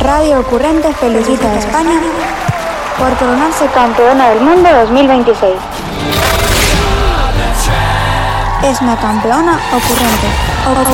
Radio Ocurrente felicita a España por coronarse campeona del mundo 2026. Es una campeona ocurrente.